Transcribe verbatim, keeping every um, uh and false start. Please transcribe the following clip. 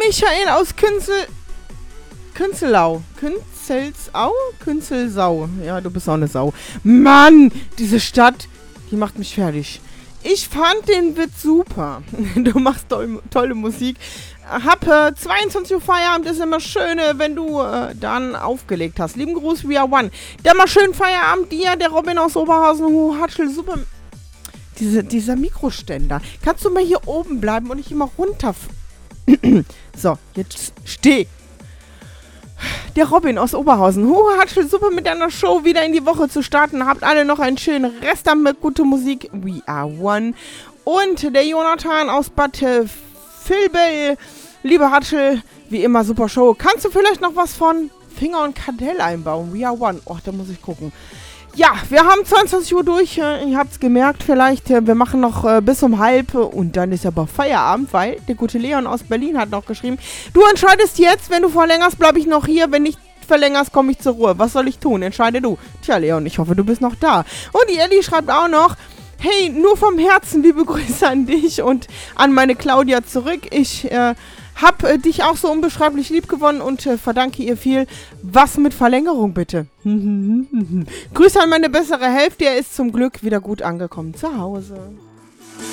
Michael aus Künzel... Künzelau. Künzelsau? Künzelsau. Ja, du bist auch eine Sau. Mann, diese Stadt, die macht mich fertig. Ich fand den Witz super. Du machst toll, tolle Musik. Hab äh, zweiundzwanzig Uhr Feierabend, ist immer schön, äh, wenn du äh, dann aufgelegt hast. Lieben Gruß, We Are One. Dann mal schön Feierabend dir, der Robin aus Oberhausen, Hu Hatschel, super. Diese, dieser Mikroständer. Kannst du mal hier oben bleiben und nicht immer runter... So, jetzt steh. Der Robin aus Oberhausen. Hu Hatschel, super mit deiner Show wieder in die Woche zu starten. Habt alle noch einen schönen Restabend mit guter Musik. We Are One. Und der Jonathan aus Bad äh, Vilbel. Liebe Hatschel, wie immer super Show. Kannst du vielleicht noch was von Finger und Kardell einbauen? We Are One. Oh, da muss ich gucken. Ja, wir haben zweiundzwanzig Uhr durch. Ihr habt's gemerkt vielleicht. Wir machen noch äh, bis um halb. Und dann ist aber Feierabend, weil der gute Leon aus Berlin hat noch geschrieben. Du entscheidest jetzt, wenn du verlängerst, bleibe ich noch hier. Wenn nicht verlängerst, komme ich zur Ruhe. Was soll ich tun? Entscheide du. Tja, Leon, ich hoffe, du bist noch da. Und die Elli schreibt auch noch. Hey, nur vom Herzen liebe Grüße an dich und an meine Claudia zurück. Ich äh, hab äh, dich auch so unbeschreiblich lieb gewonnen und äh, verdanke ihr viel. Was mit Verlängerung bitte? Grüße an meine bessere Hälfte. Er ist zum Glück wieder gut angekommen zu Hause.